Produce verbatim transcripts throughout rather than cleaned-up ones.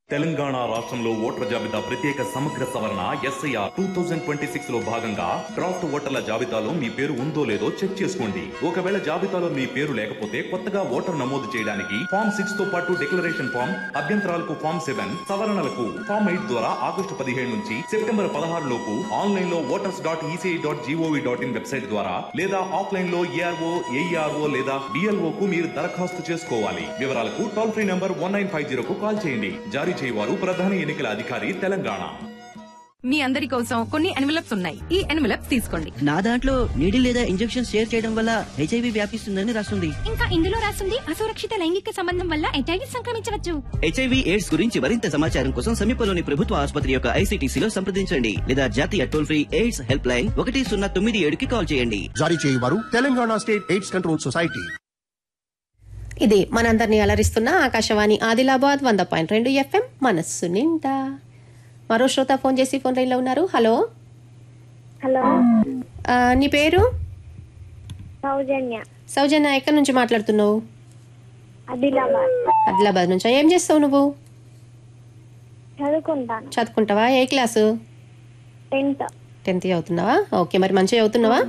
తెలంగాణ రాష్ట్రంలో ఓటర్ల జాబితా ప్రత్యేక సమగ్ర సవరణ SIR two thousand twenty six లో భాగంగా డ్రాఫ్ట్ ఓటర్ల జాబితాలో మీ పేరు ఉందో లేదో చెక్ చేసుకోండి. ఒకవేళ జాబితాలో మీ పేరు లేకపోతే కొత్తగా ఓటర్ నమోదు చేయడానికి ఫామ్ సిక్స్ తో పాటు డిక్లరేషన్ ఫామ్, అభ్యంతరాలకు ఫామ్ సెవెన్, సవరణలకు ఫామ్ ఎయిట్ ద్వారా ఆగస్టు పదిహేడు నుంచి సెప్టెంబర్ పదహారు లోపు ఆన్లైన్ లో voters dot ECI dot GOV dot in website ద్వారా లేదా ఆఫ్లైన్ లో ఏఆర్ఓ, ఏఈఆర్ఓ లేదా బిఎల్ఓ కు మీరు దరఖాస్తు చేసుకోవాలి. వివరాలకు toll free number one nine five zero కు కాల్ చేయండి. జారీ చేయవారు ప్రధాన ఎన్నికల అధికారి తెలంగాణ. మీ అందరి కోసం కొన్ని ఎన్వెలప్స్ ఉన్నాయి. ఈ ఎన్వెలప్స్ తీసుకోండి. నా దాంట్లో నీడిల్ లేదా ఇంజెక్షన్ షేర్ చేయడం వల్ల హెచ్ఐవి వ్యాపిస్తుందని రాస్తుంది. ఇంకా ఇందులో రాస్తుంది అసురక్షిత లైంగిక సంబంధం వల్ల హెచ్ఐవి సంక్రమించవచ్చు. హెచ్ఐవి ఎయిడ్స్ గురించి మరింత సమాచారం కోసం సమీపంలోని ప్రభుత్వ ఆసుపత్రి యొక్క ఐసీటీసీలో సంప్రదించండి లేదా జాతీయ toll free AIDS help line ఒకటి సున్నా తొమ్మిది ఏడుకి కాల్ చేయండి. జారీ చేయవారు Telangana state AIDS control society. ఇది మనందరినీ అలరిస్తున్న ఆకాశవాణి ఆదిలాబాద్ వంద పాయింట్ రెండు ఎఫ్ఎం మనస్సు నిండా. మరో శ్రోత ఫోన్ చేసి ఫోన్ లైన్లో ఉన్నారు. హలో హలో ఆ, నీ పేరు? సౌజన్య. సౌజన్య, ఎక్కడి నుంచి మాట్లాడుతున్నావు? ఆదిలాబాద్. ఆదిలాబాద్ నుంచా? ఏం చేస్తావు నువ్వు? చదువుకుంటాను. చదువుకుంటావా? ఏ క్లాసు? టెన్త్. టెన్త్ చదువుతున్నావా? ఓకే, మరి మంచిగా చదువుతున్నావా?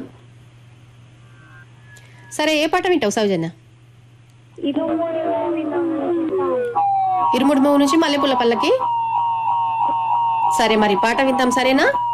సరే, ఏ పాట వింటావు సౌజన్య? ఇరుముడు మూడు నుంచి మల్లెపూల పల్లకి. సరే, మరి పాట విందాం, సరేనా?